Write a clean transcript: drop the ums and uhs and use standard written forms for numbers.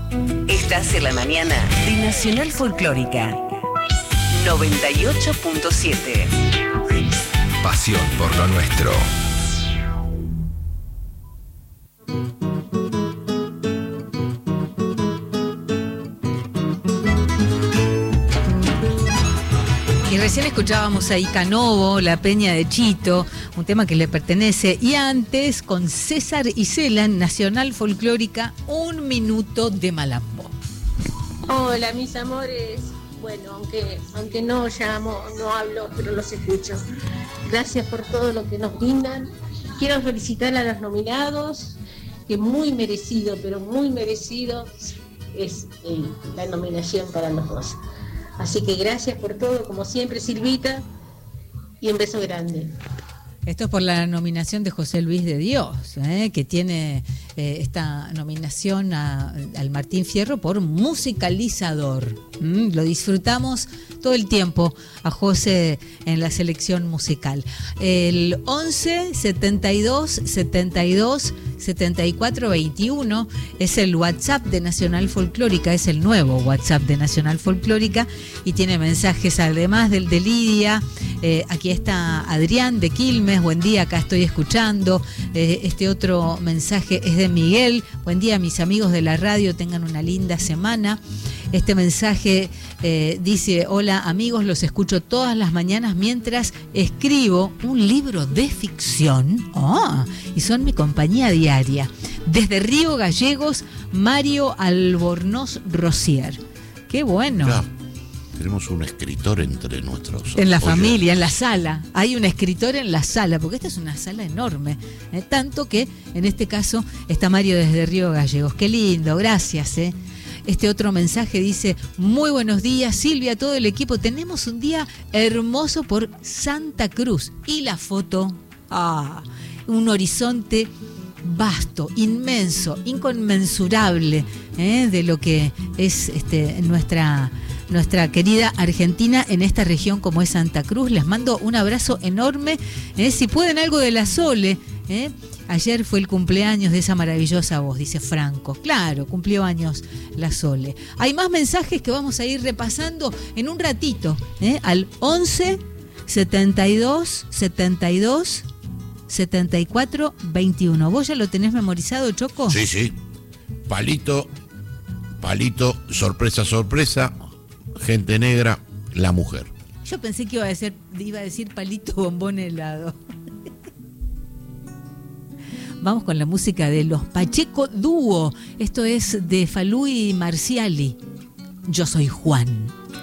Estás en la mañana de Nacional Folclórica 98.7. Pasión por lo nuestro. Y recién escuchábamos a Icanovo, La Peña de Chito, un tema que le pertenece. Y antes, con César Isela, en Nacional Folclórica, Un Minuto de Malambo. Hola, mis amores. Bueno, aunque no llamo, no hablo, pero los escucho. Gracias por todo lo que nos brindan. Quiero felicitar a los nominados, que muy merecido, pero muy merecido es la nominación para los dos. Así que gracias por todo, como siempre, Silvita, y un beso grande. Esto es por la nominación de José Luis de Dios, que tiene esta nominación al Martín Fierro por musicalizador. Lo disfrutamos todo el tiempo a José en la selección musical. El 11 72 72 74 21 es el WhatsApp de Nacional Folclórica, es el nuevo WhatsApp de Nacional Folclórica y tiene mensajes además del de Lidia. Aquí está Adrián de Quilmes, buen día, acá estoy escuchando. Este otro mensaje es de Miguel, buen día mis amigos de la radio, tengan una linda semana. Este mensaje dice, hola amigos, los escucho todas las mañanas mientras escribo un libro de ficción y son mi compañía diaria. Desde Río Gallegos, Mario Albornoz Rosier. Qué bueno. Claro, tenemos un escritor entre nuestros. En la familia, en la sala. Hay un escritor en la sala, porque esta es una sala enorme. Tanto que en este caso está Mario desde Río Gallegos. Qué lindo, gracias. Este otro mensaje dice, muy buenos días Silvia, todo el equipo, tenemos un día hermoso por Santa Cruz. Y la foto, un horizonte vasto, inmenso, inconmensurable, de lo que es nuestra querida Argentina en esta región como es Santa Cruz. Les mando un abrazo enorme. Si pueden algo de la Sole, ayer fue el cumpleaños de esa maravillosa voz, dice Franco. Claro, cumplió años la Sole. Hay más mensajes que vamos a ir repasando en un ratito, al 11 72 72 74 21. ¿Vos ya lo tenés memorizado, Choco? Sí. Palito, sorpresa, sorpresa, gente negra, la mujer. Yo pensé que iba a decir palito, bombón, helado. Vamos con la música de los Pacheco Dúo. Esto es de Falú y Marciali. Yo soy Juan.